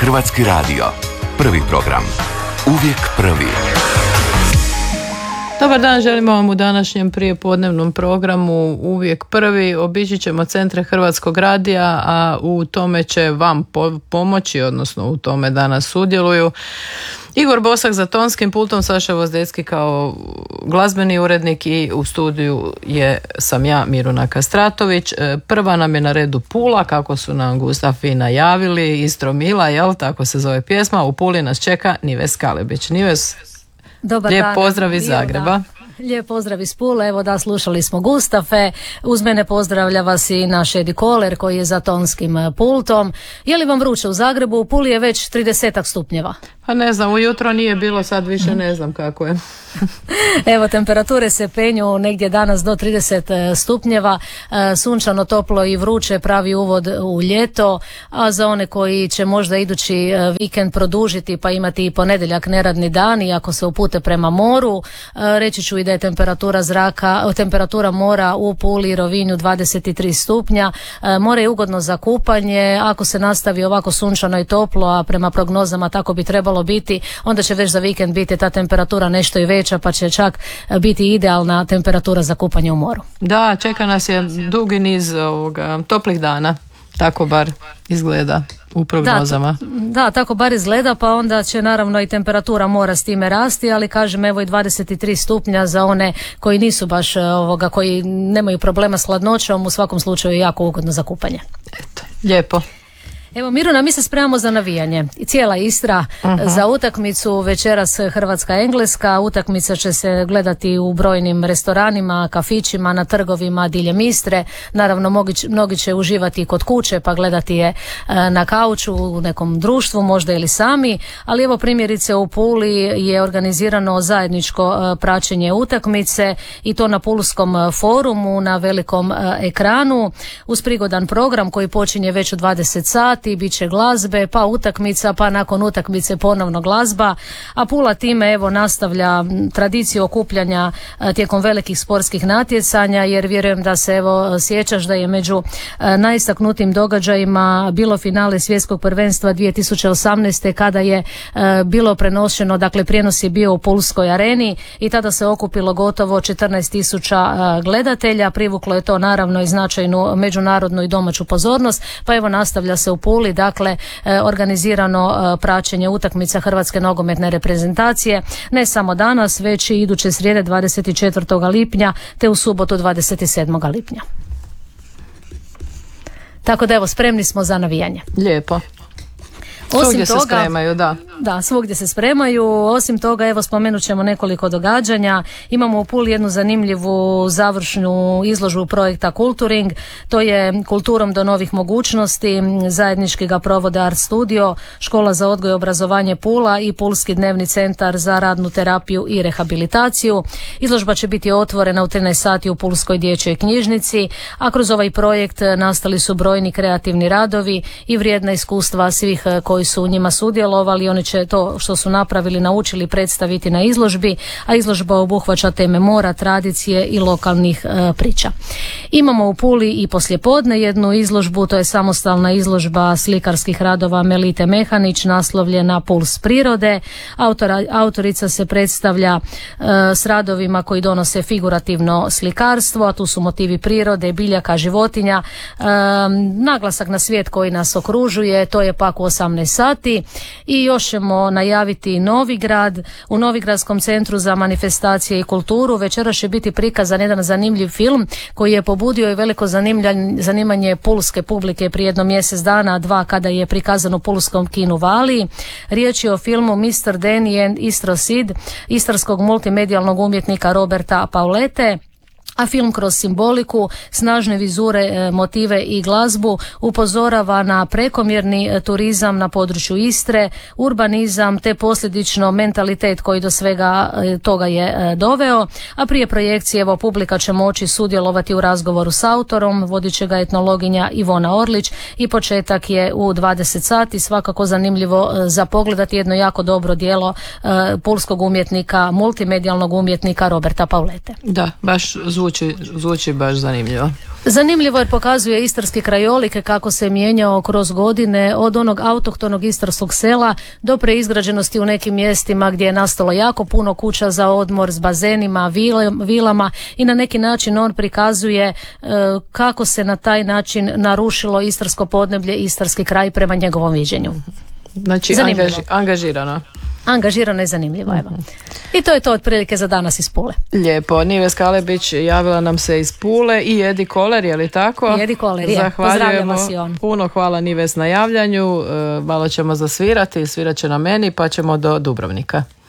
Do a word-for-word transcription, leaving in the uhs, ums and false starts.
Hrvatski radio. Prvi program. Uvijek prvi. Dobar dan, želimo vam u današnjem prijepodnevnom programu Uvijek prvi. Obići ćemo centre Hrvatskog radija, a u tome će vam po- pomoći, odnosno u tome danas sudjeluju Igor Bosak za tonskim pultom, Saša Vozdecki kao glazbeni urednik i u studiju je sam ja, Miruna Kastratović. Prva nam je na redu Pula, kako su nam Gustav i najavili, Istro Mila, jel, tako se zove pjesma. U Puli nas čeka Nives Kalebić. Nives, dobar lijep dan, pozdrav iz Zagreba. Lijep pozdrav iz Pule, evo da, slušali smo Gustafe, uz mene pozdravlja vas i naš Edi Koler koji je za tonskim pultom. Je li vam vruće u Zagrebu? U Puli je već trideset stupnjeva. Pa ne znam, ujutro nije bilo, sad više ne znam kako je. Evo, temperature se penju negdje danas do trideset stupnjeva, sunčano, toplo i vruće, pravi uvod u ljeto, a za one koji će možda idući vikend produžiti pa imati i ponedjeljak neradni dan i ako se upute prema moru, reći ću i da je temperatura zraka, temperatura mora u Puli i Rovinju dvadeset tri stupnja, more je ugodno za kupanje, ako se nastavi ovako sunčano i toplo, a prema prognozama tako bi trebalo biti, onda će već za vikend biti ta temperatura nešto i veća, pa će čak biti idealna temperatura za kupanje u moru. Da, čeka nas je dugi niz ovoga, toplih dana, tako bar izgleda u prognozama. Da, da, tako bar izgleda, pa onda će naravno i temperatura mora s time rasti, ali kažem, evo i dvadeset tri stupnja za one koji nisu baš ovoga, koji nemaju problema s hladnoćom, u svakom slučaju je jako ugodno za kupanje. Eto, lijepo. Evo, Miruna, mi se spremamo za navijanje i cijela Istra uh-huh. za utakmicu večeras Hrvatska-Engleska. Utakmica će se gledati u brojnim restoranima, kafićima, na trgovima diljem Istre. Naravno, mnogi, mnogi će uživati kod kuće pa gledati je na kauču u nekom društvu, možda ili sami, ali evo primjerice u Puli je organizirano zajedničko praćenje utakmice i to na Pulskom forumu na velikom ekranu uz prigodan program koji počinje već u dvadeset sati. Bit će glazbe, pa utakmica, pa nakon utakmice ponovno glazba, a Pula time evo nastavlja tradiciju okupljanja tijekom velikih sportskih natjecanja, jer vjerujem da se evo sjećaš da je među najistaknutijim događajima bilo finale svjetskog prvenstva dvije tisuće osamnaeste kada je bilo prenošeno, dakle prijenos je bio u Pulskoj areni i tada se okupilo gotovo četrnaest tisuća gledatelja, privuklo je to naravno i značajnu međunarodnu i domaću pozornost, pa evo nastavlja se u Puli, dakle organizirano praćenje utakmica Hrvatske nogometne reprezentacije, ne samo danas, već i iduće srijede dvadeset četvrtog lipnja te u subotu dvadeset sedmog lipnja. Tako da evo, spremni smo za navijanje. Lijepo. Osim svugdje toga, se spremaju, da. Da, svugdje se spremaju. Osim toga, evo, spomenut ćemo nekoliko događanja. Imamo u Puli jednu zanimljivu završnu izložbu projekta Kulturing. To je Kulturom do novih mogućnosti. Zajednički ga provode Art Studio, Škola za odgoj i obrazovanje Pula i Pulski dnevni centar za radnu terapiju i rehabilitaciju. Izložba će biti otvorena u trinaest sati u Pulskoj dječjoj knjižnici, a kroz ovaj projekt nastali su brojni kreativni radovi i vrijedna iskustva svih koji su u njima sudjelovali. Oni će to što su napravili, naučili predstaviti na izložbi, a izložba obuhvaća teme mora, tradicije i lokalnih e, priča. Imamo u Puli i poslijepodne jednu izložbu, to je samostalna izložba slikarskih radova Melite Mehanić, naslovljena Puls prirode. Autora, autorica se predstavlja e, s radovima koji donose figurativno slikarstvo, a tu su motivi prirode, biljaka, životinja, e, naglasak na svijet koji nas okružuje, to je pak u osamnaest sati. I još ćemo najaviti Novigrad. U Novigradskom centru za manifestacije i kulturu večeras će biti prikazan jedan zanimljiv film koji je pobudio i veliko zanimanje pulske publike prije jedno mjesec dana, dva, kada je prikazan u pulskom kinu Vali. Riječ je o filmu mister Danny and Istro Sid istarskog multimedijalnog umjetnika Roberta Paulete. A film kroz simboliku, snažne vizure, motive i glazbu upozorava na prekomjerni turizam na području Istre, urbanizam te posljedično mentalitet koji do svega toga je doveo. A prije projekcije evo publika će moći sudjelovati u razgovoru s autorom, vodit će ga etnologinja Ivona Orlić i početak je u dvadeset sati. Svakako zanimljivo za pogledati jedno jako dobro djelo pulskog umjetnika, multimedijalnog umjetnika Roberta Paulete. Da, baš zvuči Zvuči, zvuči baš zanimljivo. Zanimljivo jer pokazuje istarski krajolik kako se mijenjao kroz godine od onog autohtonog istarskog sela do preizgrađenosti u nekim mjestima gdje je nastalo jako puno kuća za odmor s bazenima, vilama i na neki način on prikazuje e, kako se na taj način narušilo istarsko podneblje, istarski kraj prema njegovom viđenju. Znači angaži, angažirano. Angažirano i zanimljivo, evo. I to je to otprilike za danas iz Pule. Lijepo. Nives Kalebić javila nam se iz Pule i Edi Koler, je li tako? Edi Koler, je. Pozdravljamo si on. Puno hvala Nives na javljanju. Malo ćemo zasvirati, svirat će na meni pa ćemo do Dubrovnika.